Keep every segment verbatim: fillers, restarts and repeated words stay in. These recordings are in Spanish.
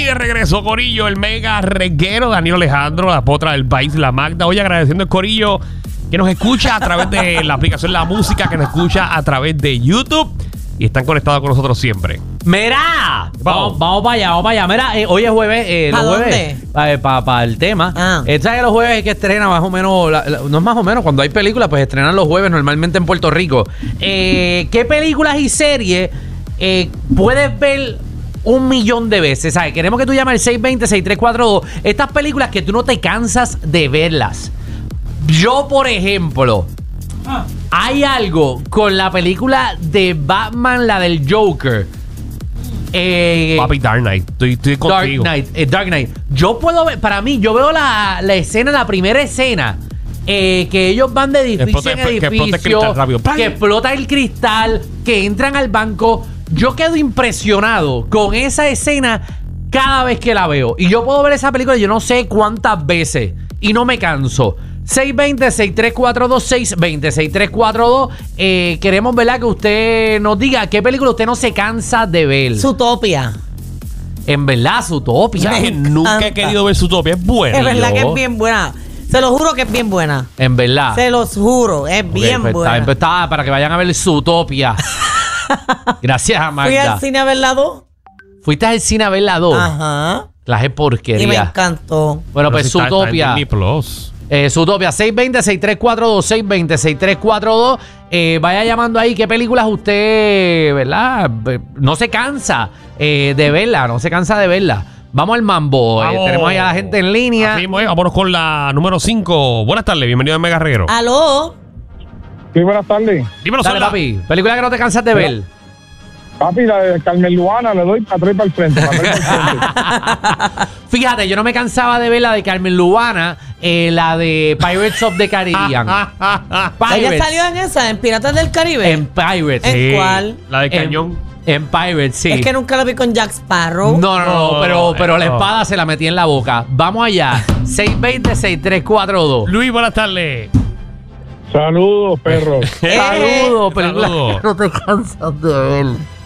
de regreso, corillo, el mega reguero, Danilo Alejandro, la potra del país, la Magda. Hoy agradeciendo el corillo que nos escucha a través de la aplicación La Música, que nos escucha a través de YouTube y están conectados con nosotros siempre. ¡Mira! Vamos, vamos para allá, vamos para allá. Mira, eh, hoy es jueves. Eh, ¿Para los dónde? jueves, Para pa, pa el tema. Ah. Eh, ¿Sabes que los jueves es que estrena más o menos? La, la, no es más o menos, cuando hay películas, pues estrenan los jueves normalmente en Puerto Rico. Eh, ¿Qué películas y series eh, puedes ver un millón de veces? ¿Sabes? Queremos que tú llames al seis dos cero, seis tres cuatro dos. Estas películas que tú no te cansas de verlas. Yo, por ejemplo... Ah. Hay algo con la película de Batman, la del Joker. Eh, Papi, Dark Knight. Estoy, estoy Dark contigo. Knight, eh, Dark Knight. Yo puedo ver, para mí, yo veo la, la escena, la primera escena, eh, que ellos van de edificio Explota- en que explota el edificio, cristal rápido. ¡Pam! que explota el cristal, que entran al banco. Yo quedo impresionado con esa escena cada vez que la veo. Y yo puedo ver esa película yo no sé cuántas veces y no me canso. seis dos cero, seis tres cuatro dos, seis dos cero, seis tres cuatro dos. Eh, queremos, ¿verdad?, que usted nos diga qué película usted no se cansa de ver. Zootopia. En verdad, Zootopia. ¿Sabes que nunca he querido ver Zootopia? Es buena. Es verdad que yo. es bien buena. Se lo juro que es bien buena. En verdad. Se los juro, es Ok, bien pues, buena. está, pues, está, para que vayan a ver Zootopia. Gracias, Fui Magda. al cine a ver la dos. Fuiste al cine a ver la dos. Ajá. Clase Y me porquería. encantó. Bueno, Pero pues si está- está en Zootopia. Disney Plus. Eh, Zootopia, seis dos cero, seis tres cuatro dos, seis dos cero, seis tres cuatro dos. Eh, vaya llamando ahí qué películas usted, ¿verdad? Eh, No se cansa eh, de verla, no se cansa de verla. Vamos al mambo. Eh, Vamos. tenemos ahí a la gente en línea. Así mismo es. Vámonos con la número cinco. Buenas tardes, bienvenido a Mega Reguero. Aló. Sí, buenas tardes. Dímelo, Dale, Sola. papi. Película que no te cansas de ver. Papi, la de Carmen Luana, le doy para atrás y para el frente. Para atrás y para el frente. Fíjate, yo no me cansaba de ver la de Carmen Lubana, eh, la de Pirates of the Caribbean. Ella Pirates. salió en esa, en Piratas del Caribe. En Pirates. ¿En Sí, cuál? La de En- Cañón. En Pirates, sí. Es que nunca lo vi con Jack Sparrow. No, no, no, No, pero, pero la no. espada se la metí en la boca. Vamos allá. seis dos cero, seis tres cuatro dos. Luis, buenas tardes. Saludos, perro. Saludos, película Saludos. que no te cansas de ver.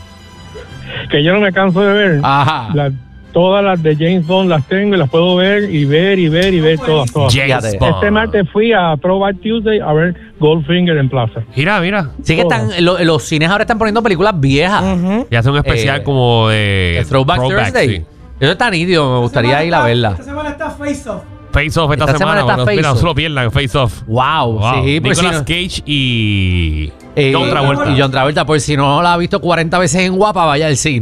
Que yo no me canso de ver. Ajá. Las- todas las de James Bond las tengo y las puedo ver y ver y ver y ver todas, todas. James Fíjate. Bond. Este martes fui a Throwback Tuesday a ver Goldfinger en Plaza. Mira, mira. Sí que están, lo- los cines ahora están poniendo películas viejas. Ujú. Y hace un especial Eh, como de... El Throwback, Thursday. sí. Eso está nítido, me gustaría ir a verla. Esta semana está Face Off. Face Off esta, Esta semana semana. está bueno, Face mira, no Off. se lo pierdan, Face Off. Wow, Wow. sí, pues Nicolas si no- Cage y eh, John Travolta. Y John Travolta, por si no la ha visto cuarenta veces en Guapa, vaya al cine.